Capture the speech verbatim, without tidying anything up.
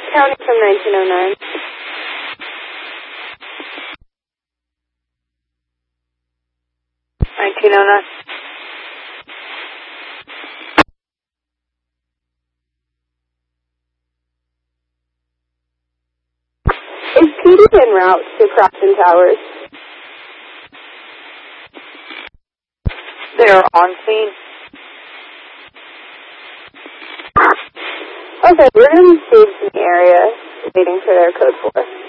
County from nineteen oh nine. nineteen oh nine. Is P D en route to Crofton Towers? They're on scene. Okay, we're going to be staged in the area, waiting for their code four.